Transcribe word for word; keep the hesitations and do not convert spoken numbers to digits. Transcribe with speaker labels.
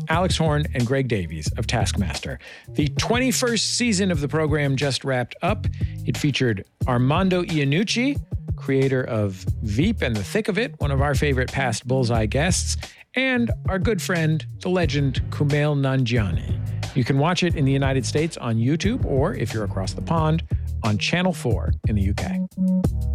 Speaker 1: Alex Horn and Greg Davies of Taskmaster. The twenty-first season of the program just wrapped up. It featured Armando Iannucci, creator of Veep and The Thick of It, one of our favorite past Bullseye guests, and our good friend, the legend Kumail Nanjiani. You can watch it in the United States on YouTube, or if you're across the pond, on Channel four in the U K.